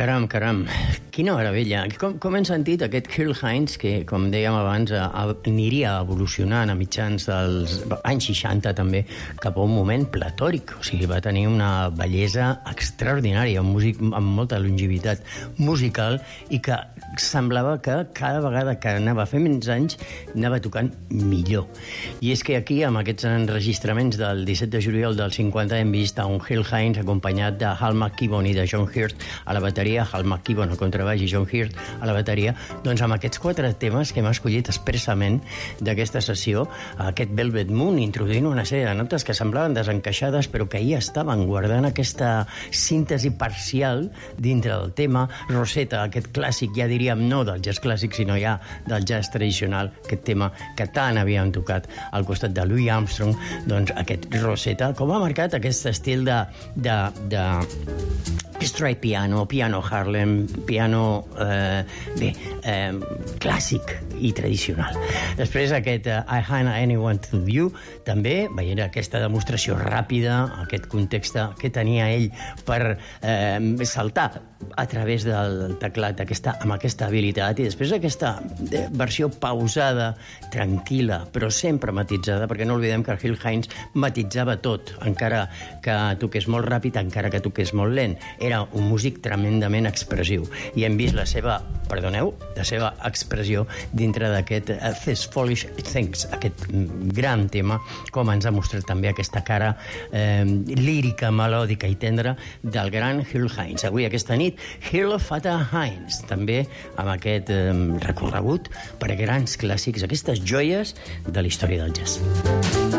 Caram. Quina meravella. Com hem sentit aquest Karl Heinz, que, com dèiem abans, aniria evolucionant a mitjans dels anys 60 també, cap a un moment platòric. O sigui, va tenir una bellesa extraordinària, un músic amb molta longevitat musical i que semblava que cada vegada que anava a fer menys anys anava tocant millor. I és que aquí, amb aquests enregistraments del 17 de juliol del 50, hem vist a un Karl Heinz acompanyat de Hal McKibben i de John Hurt a la bateria, Hal McKibben al contrabaix i John Hurt a la bateria, doncs amb aquests 4 temes que hem escollit expressament d'aquesta sessió, aquest Velvet Moon, introduint una sèrie de notes que semblaven desencaixades però que hi estaven guardant aquesta síntesi parcial dintre del tema. Rosetta, aquest clàssic, ja diríem no del jazz clàssic, sinó ja del jazz tradicional, aquest tema que tant havíem tocat al costat de Louis Armstrong, doncs aquest Rosetta, com ha marcat aquest estil de straight piano, piano Harlem, piano clàssic i tradicional. Després aquest I Hand Anyone to You, també veient aquesta demostració ràpida, aquest context que tenia ell per saltar a través del teclat amb aquesta habilitat, i després aquesta versió pausada, tranquil·la, però sempre matitzada, perquè no oblidem que el Karl Heinz matitzava tot, encara que toqués molt ràpid, encara que toqués molt lent. Era un músic tremendament expressiu, i hem vist la seva expressió dintre d'aquest These Foolish Things, aquest gran tema, com ens ha mostrat també aquesta cara lírica, melòdica i tendra del gran Karl Heinz. Avui, aquesta nit, Karl Fatah Heinz, també amb aquest recorregut per grans clàssics, aquestes joies de la història del jazz.